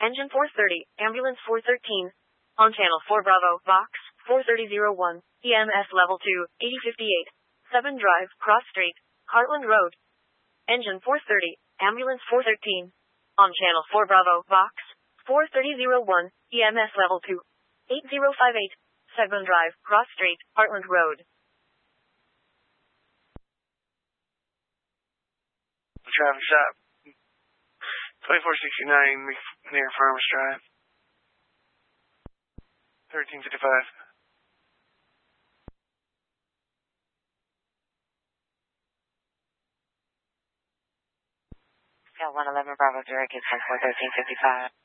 Engine 430, Ambulance 413. On Channel 4 Bravo, Vox, 43001, EMS Level 2, 8058. 7 Drive, Cross Street, Heartland Road. Engine 430, Ambulance 413. On Channel 4 Bravo, Vox, 43001, EMS Level 2, 8058. 7 Drive, Cross Street, Heartland Road. Traffic stop. 2469 near Farmers Drive. 1355. Yeah, 111 Bravo direct is 1355.